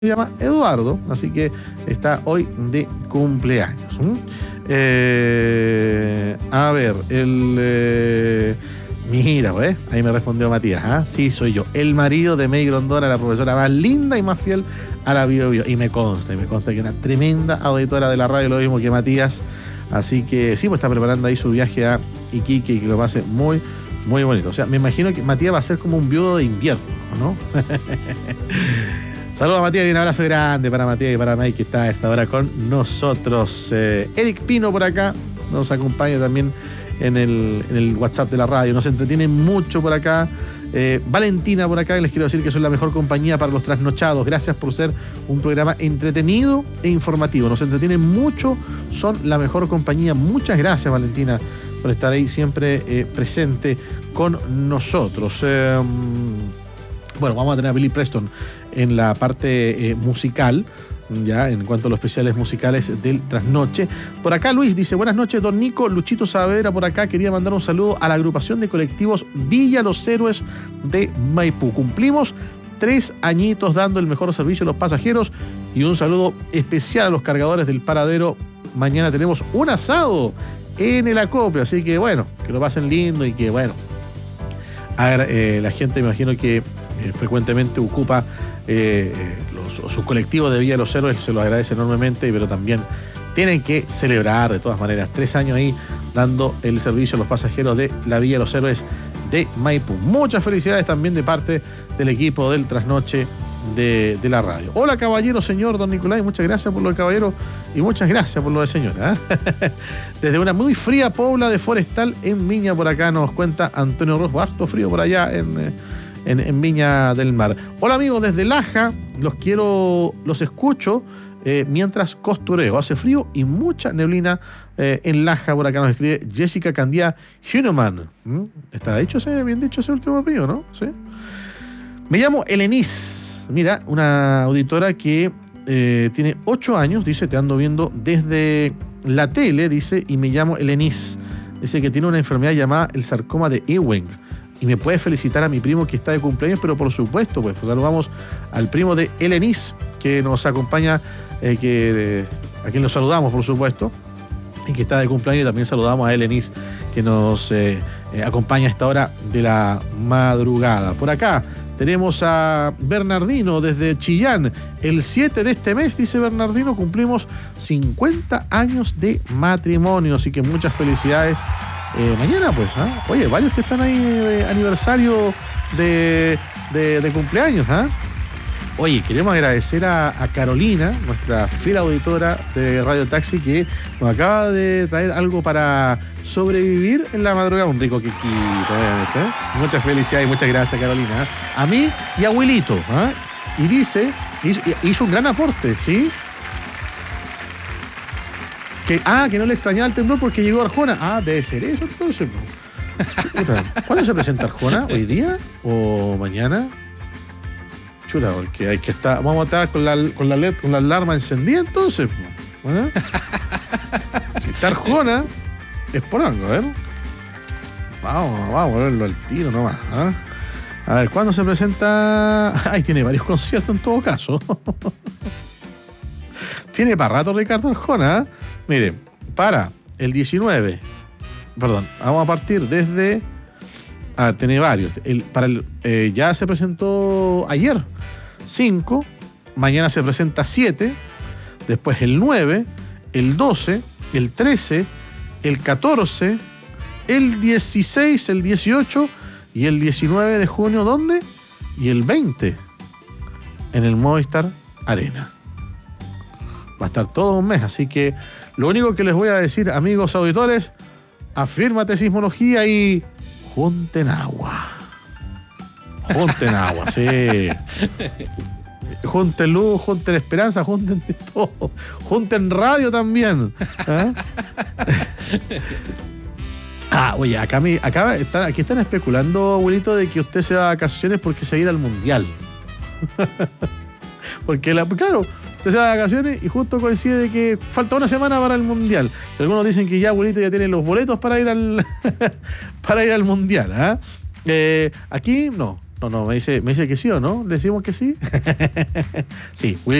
se llama Eduardo, así que está hoy de cumpleaños. A ver, mira, pues, ahí me respondió Matías. Sí, soy yo, el marido de May Grondona, la profesora más linda y más fiel a la Bio Bio. Y me consta que es una tremenda auditora de la radio, lo mismo que Matías. Así que sí, pues está preparando ahí su viaje a Iquique y que lo pase muy, muy bonito. O sea, me imagino que Matías va a ser como un viudo de invierno, ¿no? Saludos a Matías y un abrazo grande para Matías y para May, que está a esta hora con nosotros. Eric Pino por acá nos acompaña también en el WhatsApp de la radio. Nos entretiene mucho por acá. Valentina por acá, les quiero decir que son la mejor compañía para los trasnochados. Gracias por ser un programa entretenido e informativo. Nos entretienen mucho, son la mejor compañía. Muchas gracias, Valentina, por estar ahí siempre presente con nosotros. Bueno, vamos a tener a Billy Preston en la parte musical, ya en cuanto a los especiales musicales del trasnoche. Por acá Luis dice: buenas noches, don Nico. Luchito Saavedra por acá, quería mandar un saludo a la agrupación de colectivos Villa Los Héroes de Maipú. Cumplimos 3 añitos dando el mejor servicio a los pasajeros, y un saludo especial a los cargadores del paradero. Mañana tenemos un asado en el acopio, así que bueno, que lo pasen lindo y que bueno, a ver, la gente me imagino que frecuentemente ocupa sus colectivos de Villa Los Héroes, se los agradece enormemente, pero también tienen que celebrar de todas maneras 3 años ahí dando el servicio a los pasajeros de la Villa Los Héroes de Maipú. Muchas felicidades también de parte del equipo del trasnoche de la radio. Hola caballero, señor don Nicolás, muchas gracias por lo de caballero y muchas gracias por lo de señora. Desde una muy fría Pobla de Forestal en Viña, por acá nos cuenta Antonio Ross. Harto frío por allá en Viña del Mar. Hola amigos, desde Laja, los escucho mientras costureo. Hace frío y mucha neblina en Laja, por acá nos escribe Jessica Candía Huneman. ¿Está bien dicho ese último apellido, no? Sí. Me llamo Elenis. Mira, una auditora que tiene 8 años, dice, te ando viendo desde la tele, dice, y me llamo Elenis. Dice que tiene una enfermedad llamada el sarcoma de Ewing. Y me puede felicitar a mi primo que está de cumpleaños, pero por supuesto, pues saludamos al primo de Elenis, que nos acompaña, a quien nos saludamos, por supuesto, y que está de cumpleaños. Y también saludamos a Elenis, que nos acompaña a esta hora de la madrugada. Por acá tenemos a Bernardino desde Chillán. El 7 de este mes, dice Bernardino, cumplimos 50 años de matrimonio, así que muchas felicidades. Mañana, pues, oye, varios que están ahí de aniversario de cumpleaños, Oye, queremos agradecer a Carolina, nuestra fiel auditora de Radio Taxi, que nos acaba de traer algo para sobrevivir en la madrugada. Un rico quequito, obviamente. Muchas felicidades y muchas gracias, Carolina. A mí y a Wilito, Y dice, hizo un gran aporte, ¿sí? Que no le extrañaba el temblor porque llegó Arjona. Debe ser eso entonces. Chuta, ¿cuándo se presenta Arjona? ¿Hoy día o mañana? Chuta, porque hay que estar. Vamos a estar con la alarma encendida entonces. Si está Arjona, es por algo, a ver. Vamos a verlo al tiro nomás. A ver, ¿cuándo se presenta? Tiene varios conciertos en todo caso. Tiene para rato Ricardo Arjona. Mire, para el 19, vamos a partir desde... tiene varios. Ya se presentó ayer, 5, mañana se presenta 7, después el 9, el 12, el 13, el 14, el 16, el 18 y el 19 de junio, ¿dónde? Y el 20, en el Movistar Arena. Va a estar todo un mes, así que lo único que les voy a decir, amigos auditores, afírmate sismología y junten agua. Junten agua, sí. Junten luz, junten esperanza, junten todo. Junten radio también. Oye, aquí están especulando, abuelito, de que usted se va de vacaciones porque se va a ir al mundial. Porque, claro, usted se va de vacaciones y justo coincide de que falta una semana para el mundial. Y algunos dicen que ya, abuelito, ya tiene los boletos para ir al mundial. Aquí no. No, me dice que sí o no. ¿Le decimos que sí? Sí,